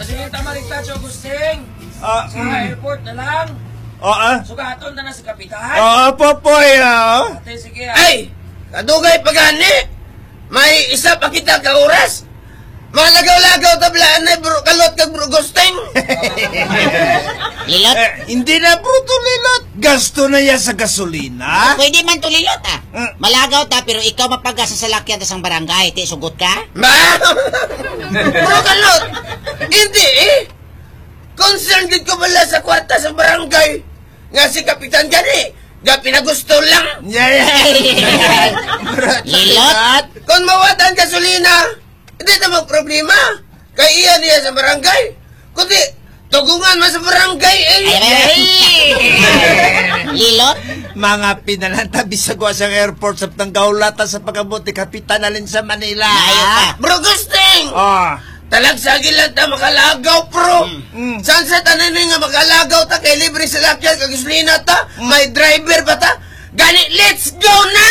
Sige, tamaligtad siya, Gusting. Sa airport na lang. Sugaton na si Kapitan. Popoy, Ate, sige. Ay! Kadugay pagani! May isa pa kita ka oras! Malagaw-lagaw tablaan na kalot kag bro Gusting! Lilot? Hindi na bruto lilot. Gasto na yan sa gasolina. Pwede man to lilot Malagaw ta pero ikaw mapagasa sa lakyan ta sang barangay. Ti sugot ka? Ba? Bro kalot! Hindi Concerned din ko pala sa kwarta sa barangay. Nga si Kapitan gani. Nga pinagusto lang. Lilot? Kung mawatan gasolina, hindi namang problema. Kaya iyan niya sa barangay. Kundi, tugungan mo sa barangay Lilot? Mga pinalantabi sa guwasang airport sa Tanggahulata sa pagkabuti Kapitan alin sa Manila. Bro Gusting! Talagsagin lang ta makalagaw, bro. Saan sa tanan nga makalagaw ta kay libre sa lakyan kag gasolina ta? May driver ba ta? Gani, let's go na!